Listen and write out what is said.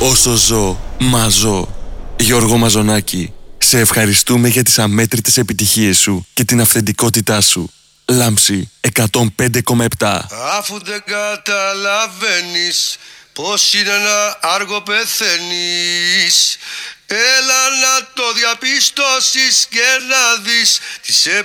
Όσο ζω, μαζώ. Γιώργο Μαζονάκη, σε ευχαριστούμε για τις αμέτρητες επιτυχίες σου και την αυθεντικότητά σου. Λάμψη 105,7. Αφού δεν καταλαβαίνεις πως είναι να άργο πεθαίνεις, έλα να το διαπιστώσεις και να δεις τι σε